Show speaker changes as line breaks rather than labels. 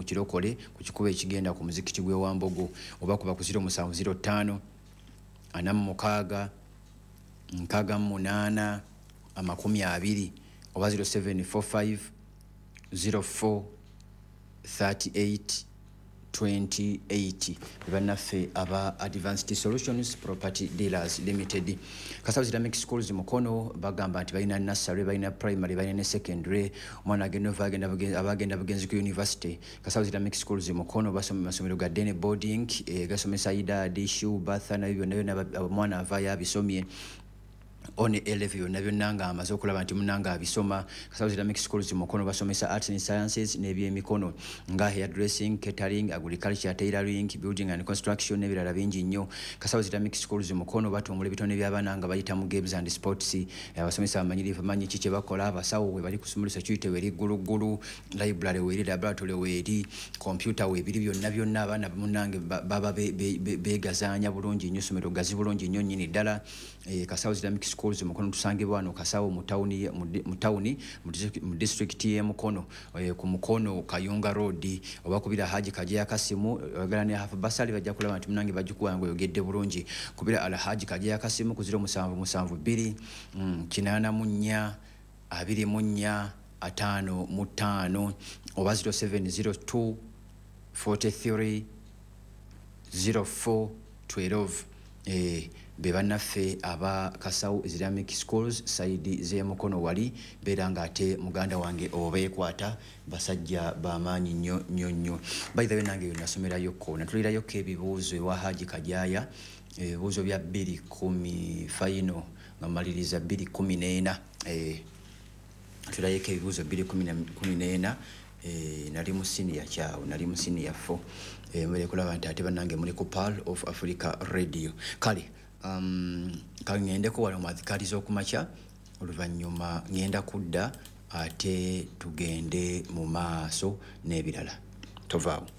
kirokole ku kikuba ekigenda ku muzikiti gwe Wambogo oba kuba ku 0705 46 68 20 oba 0745 04 38 28 bannaffe aba Advanced Solutions Property Dealers Limited. Kasawo Islamic Schools Mukono bagamba nti balina nursery, balina primary, balina ne secondary. Omwana abagenda bugenzi ku university. Kasawo Islamic Schools Mukono basoma masomero ga day boarding gasomesa idadi shoe bath na bibyo omwana avaayo abisomye one level nabyo nanga amaze okulaba nti munanga abisoma. Kasawo Islamic Schools Mukono basomesa arts and sciences n'ebyemikono nga hairdressing, catering, agriculture, tailoring, building and construction n'ebirala bingi nnyo. Kasawo Islamic Schools Mukono batumbula ebitone by'abaana nga bayita mu games and sports. Abasomesa bamanyirivu manyi kiki bakola. Abasawo we bali kusumulisa kiyite weri gulugulu, library weri, laboratory weri, computer webiri byonna abaana munange baba begazaanya bulungi nnyo, somero gazi bulungi nnyo nnyini ddala. Kasawo Islamic Schools Mukono tusangibwa wano Kasawo mu tawuni mu district ye Mukono ku Mukono Kayunga Road oba kubira Haji Kajeya Kasimu ogala ne half basali bajja kulaba nti munange bajikuwa ngo yogedde bulungi kubira Alhaji Kajeya Kasimu ku 0772 84 24 55 oba 0702 43 04 12 bebannaffe aba Kasawo Islamic Schools side ze Mukono wali beranga ate muganda wange obeekwata basajja bamaanyi nnyo. By the way nange nasomerayo ko natulirayo ko ebibuuzo ewa Haji Kajaya ebibuuzo bya 210 final ngamaliriza 214 tulayo ko ebibuuzo 214 nali mu senior kyawo nali mu senior 4 mbere kulaba nti ate bannange muli ku Pearl of Africa Radio kale kangendeko wala mwazikali z'okumakya oluvannyuma ngenda kudda ate tugende mu maaso n'ebirala tovaawo.